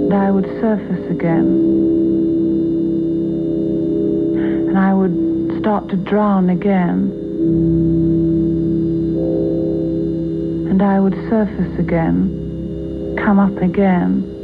and I would surface again. And I would start to drown again. And I would surface again, come up again.